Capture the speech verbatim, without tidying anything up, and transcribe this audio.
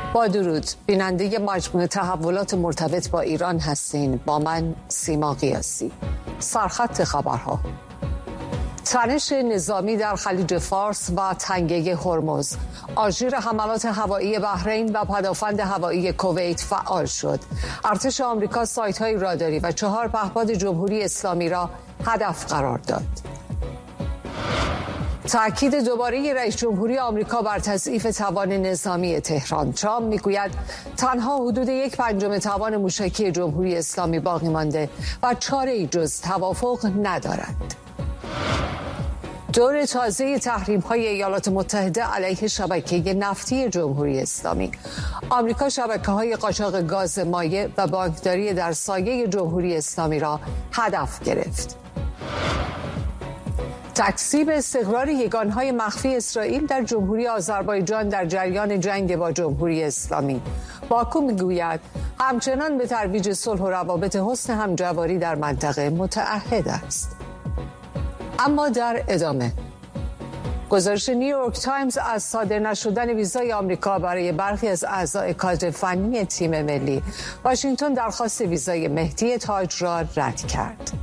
با درود، بیننده مجموعه تحولات مرتبط با ایران هستین. با من سیما قیاسی. سرخط خبرها: تنش نظامی در خلیج فارس و تنگه هرمز. آژیر حملات هوایی بحرین و پدافند هوایی کویت فعال شد. ارتش آمریکا سایت‌های راداری و چهار پهپاد جمهوری اسلامی را هدف قرار داد. تأکید دوباره رئیس جمهوری آمریکا بر تضعیف توان نظامی تهران. ترامپ میگوید تنها حدود یک پنجم توان موشکی جمهوری اسلامی باقی مانده و چاره‌ای جز توافق ندارد. دور تازه تحریم‌های ایالات متحده علیه شبکه نفتی جمهوری اسلامی. آمریکا شبکه‌های قاچاق گاز مایع و بانکداری در سایه جمهوری اسلامی را هدف گرفت. تکذیب استقرار یگانهای مخفی اسرائیل در جمهوری آذربایجان در جریان جنگ با جمهوری اسلامی. باکو میگوید همچنان به ترویج صلح و روابط حسن همجواری در منطقه متعهد است. اما در ادامه، گزارش نیویورک تایمز از صادر نشدن ویزای آمریکا برای برخی از اعضای کادر فنی تیم ملی، واشنگتن درخواست ویزای مهدی تاج را رد کرد.